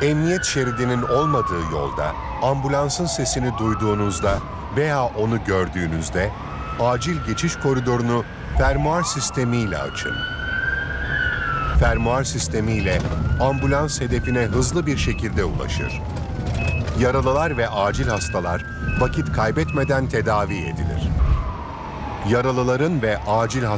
Emniyet şeridinin olmadığı yolda ambulansın sesini duyduğunuzda veya onu gördüğünüzde acil geçiş koridorunu fermuar sistemiyle açın. Fermuar sistemiyle ambulans hedefine hızlı bir şekilde ulaşır. Yaralılar ve acil hastalar vakit kaybetmeden tedavi edilir. Yaralıların ve acil